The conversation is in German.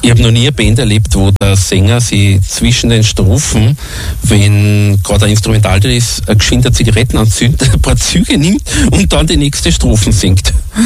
Ich habe noch nie eine Band erlebt, wo der Sänger sich zwischen den Strophen, wenn gerade ein Instrumental ist, geschwind Zigaretten anzündet, ein paar Züge nimmt und dann die nächste Strophen singt.